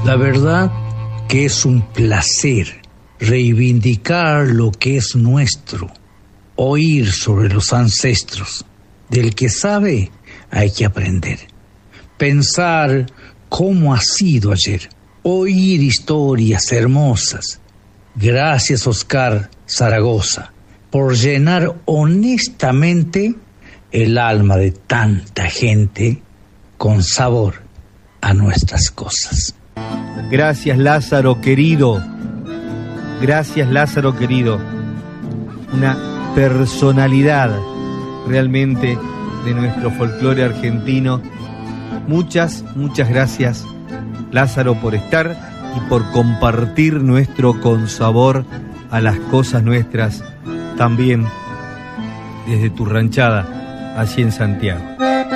La verdad que es un placer reivindicar lo que es nuestro, oír sobre los ancestros. Del que sabe hay que aprender, pensar cómo ha sido ayer, oír historias hermosas. Gracias, Oscar Zaragoza, por llenar honestamente el alma de tanta gente con sabor a nuestras cosas. Gracias, Lázaro querido. Gracias, Lázaro querido. Una personalidad realmente de nuestro folclore argentino. Muchas gracias, Lázaro, por estar y por compartir nuestro consabor a las cosas nuestras, también desde tu ranchada, allí en Santiago.